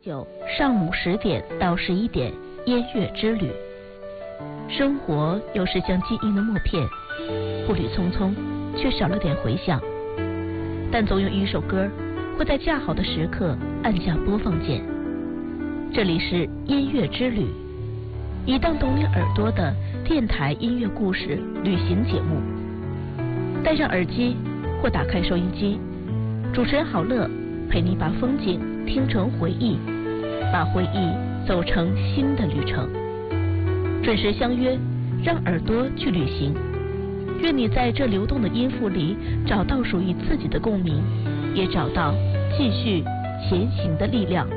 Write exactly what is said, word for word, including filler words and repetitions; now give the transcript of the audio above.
九上午十点到十一点，音乐之旅。生活有时像记忆的默片，步履匆匆，却少了点回响。但总有一首歌会在恰好的时刻按下播放键。这里是音乐之旅，一档懂你耳朵的电台音乐故事旅行节目。戴上耳机或打开收音机，主持人郝乐陪你把风景听成回忆，把回忆走成新的旅程。准时相约，让耳朵去旅行。愿你在这流动的音符里找到属于自己的共鸣，也找到继续前行的力量。